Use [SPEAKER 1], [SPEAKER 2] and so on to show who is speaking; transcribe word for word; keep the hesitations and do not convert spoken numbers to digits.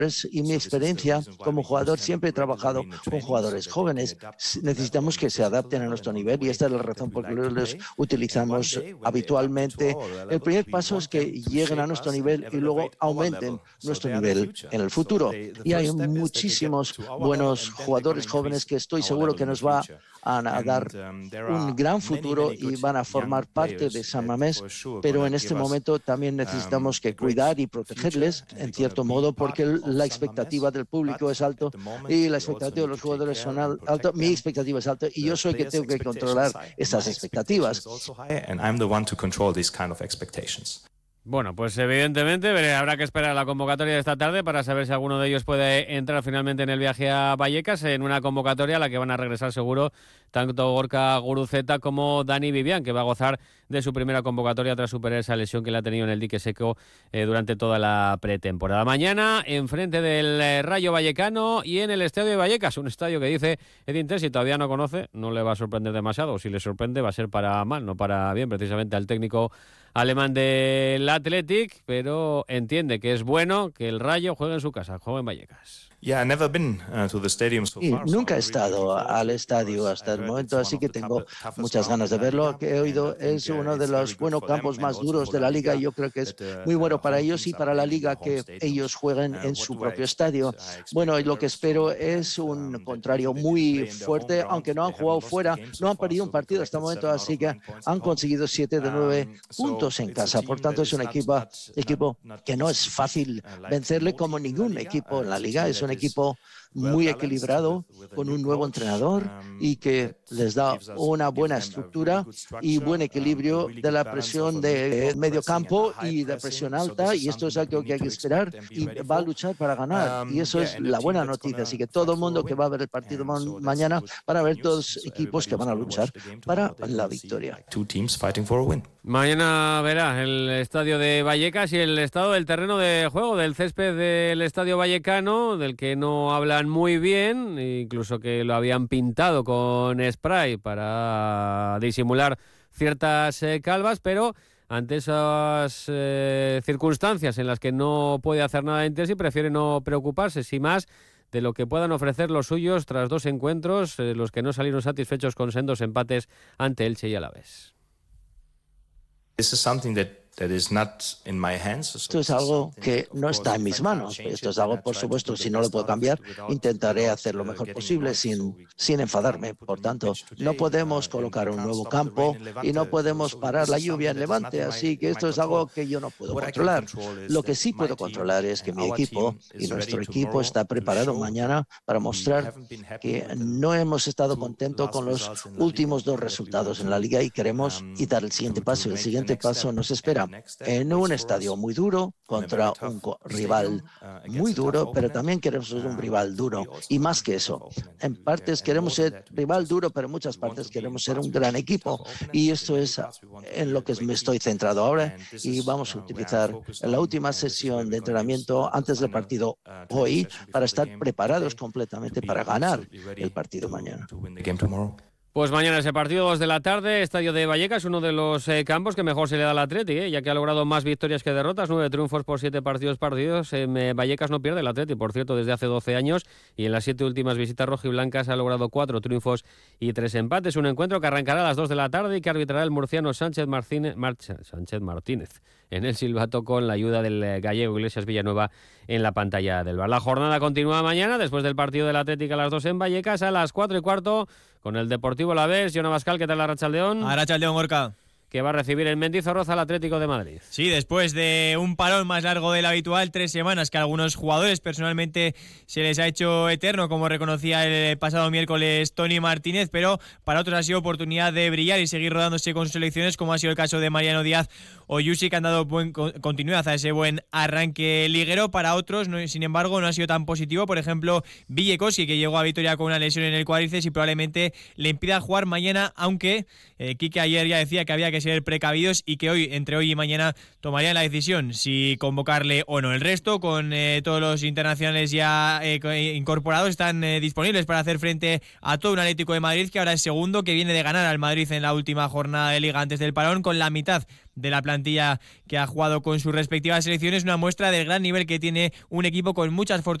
[SPEAKER 1] y mi experiencia como jugador, siempre he trabajado con jugadores jóvenes. Necesitamos que se adapten a nuestro nivel y esta es la razón por la que los utilizamos habitualmente. El primer paso es que lleguen a nuestro nivel y luego aumenten nuestro nivel en el futuro. Y hay muchísimos buenos jugadores jóvenes que estoy seguro que nos va a dar un gran futuro y van a formar parte de San Mamés, pero en este momento también necesitamos que cuidar y protegerles en cierto modo, porque la expectativa del público es alto y la expectativa de los jugadores son alto. Mi expectativa es alta y yo soy el que tengo que controlar esas expectativas.
[SPEAKER 2] Bueno, pues evidentemente habrá que esperar la convocatoria de esta tarde para saber si alguno de ellos puede entrar finalmente en el viaje a Vallecas, en una convocatoria a la que van a regresar seguro tanto Gorka Guruceta como Dani Vivian, que va a gozar de su primera convocatoria tras superar esa lesión que le ha tenido en el dique seco eh, durante toda la pretemporada. Mañana, enfrente del eh, Rayo Vallecano y en el Estadio de Vallecas, un estadio que dice Edinter, si todavía no conoce, no le va a sorprender demasiado, o si le sorprende va a ser para mal, no para bien, precisamente al técnico alemán del Athletic, pero entiende que es bueno que el Rayo juegue en su casa, juegue en Vallecas.
[SPEAKER 3] Yeah, never been uh, to the stadium so
[SPEAKER 1] Y
[SPEAKER 3] far,
[SPEAKER 1] nunca he
[SPEAKER 3] so
[SPEAKER 1] estado al estadio hasta el momento, así que tengo muchas ganas de verlo. Que he oído es uno de los buenos campos más duros de la liga y yo creo que es muy bueno para ellos y para la liga que ellos jueguen en su propio estadio. Bueno, y lo que espero es un contrario muy fuerte, aunque no han jugado fuera, no han perdido un partido hasta el momento, así que han conseguido siete de nueve puntos en casa. Por tanto, es un equipo, equipo que no es fácil vencerle como ningún equipo en la liga. Es un equipo muy equilibrado, con un nuevo entrenador y que les da una buena estructura y buen equilibrio de la presión de medio campo y de presión alta, y esto es algo que hay que esperar y va a luchar para ganar, y eso es la buena noticia. Así que todo el mundo que va a ver el partido ma- mañana van a ver dos equipos que van a luchar para la victoria.
[SPEAKER 2] Mañana verá el estadio de Vallecas y el estado del terreno de juego, del césped del estadio vallecano, del que no hablan muy bien, incluso que lo habían pintado con spray para disimular ciertas eh, calvas, pero ante esas eh, circunstancias en las que no puede hacer nada en sí, prefiere no preocuparse, sin más, de lo que puedan ofrecer los suyos tras dos encuentros, eh, los que no salieron satisfechos con sendos empates ante Elche y Alavés.
[SPEAKER 3] This is something that that is not in my hands.
[SPEAKER 1] Esto es algo que no está en mis manos. Esto es algo, por supuesto, si no lo puedo cambiar, intentaré hacer lo mejor posible sin, sin enfadarme. Por tanto, no podemos colocar un nuevo campo y no podemos parar la lluvia en Levante, así que esto es algo que yo no puedo controlar. Lo que sí puedo controlar es que mi equipo y nuestro equipo está preparado mañana para mostrar que no hemos estado contentos con los últimos dos resultados en la liga y queremos y dar el siguiente paso. El siguiente paso nos espera en un estadio muy duro contra un rival muy duro, pero también queremos ser un rival duro y más que eso, en partes queremos ser rival duro, pero en muchas partes queremos ser un gran equipo, y esto es en lo que me estoy centrado ahora, y vamos a utilizar la última sesión de entrenamiento antes del partido hoy para estar preparados completamente para ganar el partido mañana.
[SPEAKER 2] Pues mañana ese partido, dos de la tarde, estadio de Vallecas, uno de los eh, campos que mejor se le da al Atleti, eh, ya que ha logrado más victorias que derrotas, nueve triunfos por siete partidos partidos. En eh, Vallecas no pierde el Atleti, por cierto, desde hace doce años, y en las siete últimas visitas rojiblancas ha logrado cuatro triunfos y tres empates. Un encuentro que arrancará a las dos de la tarde y que arbitrará el murciano Sánchez Martínez, Mar- Sánchez Martínez en el silbato, con la ayuda del eh, gallego Iglesias Villanueva en la pantalla del bar. La jornada continúa mañana, después del partido del Atlético a las dos en Vallecas, a las cuatro y cuarto, con el Deportivo Alavés. Joan Abascal, ¿qué tal la Arratsaldeon?
[SPEAKER 4] Arratsaldeon, Gorka.
[SPEAKER 2] Que va a recibir el Mendizorroza al Atlético de Madrid.
[SPEAKER 4] Sí, después de un parón más largo del habitual, tres semanas que a algunos jugadores personalmente se les ha hecho eterno, como reconocía el pasado miércoles Tony Martínez, pero para otros ha sido oportunidad de brillar y seguir rodándose con sus selecciones, como ha sido el caso de Mariano Díaz o Yusi, que han dado buen continuidad a ese buen arranque liguero. Para otros, no, sin embargo, no ha sido tan positivo. Por ejemplo, Villekoski, que llegó a Vitoria con una lesión en el cuádriceps y probablemente le impida jugar mañana, aunque eh, Quique ayer ya decía que había que que ser precavidos y que hoy, entre hoy y mañana, tomarían la decisión si convocarle o no. El resto, con eh, todos los internacionales ya eh, incorporados, están eh, disponibles para hacer frente a todo un Atlético de Madrid que ahora es segundo, que viene de ganar al Madrid en la última jornada de Liga antes del parón, con la mitad de la plantilla que ha jugado con sus respectivas selecciones, una muestra del gran nivel que tiene un equipo con muchas fortalezas